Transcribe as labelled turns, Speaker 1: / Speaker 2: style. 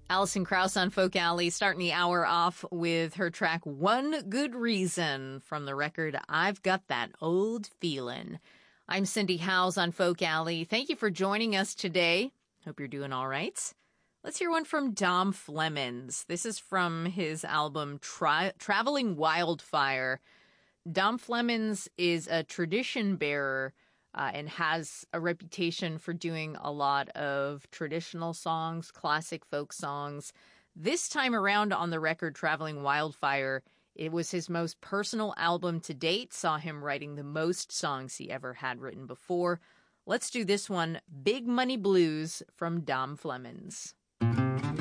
Speaker 1: Alison Krauss on Folk Alley, starting the hour off with her track One Good Reason from the record I've Got That Old Feelin'. I'm Cindy Howes on Folk Alley. Thank you for joining us today. Hope you're doing all right. Let's hear one from Dom Flemons. This is from his album Traveling Wildfire. Dom Flemons is a tradition bearer and has a reputation for doing a lot of traditional songs, classic folk songs. This time around on the record Traveling Wildfire, it was his most personal album to date, saw him writing the most songs he ever had written before. Let's do this one, Big Money Blues from Dom Flemons.